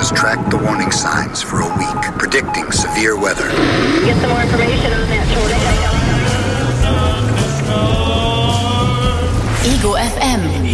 has tracked the warning signs for a week, predicting severe weather. Get some more information on that tornado. Ego FM.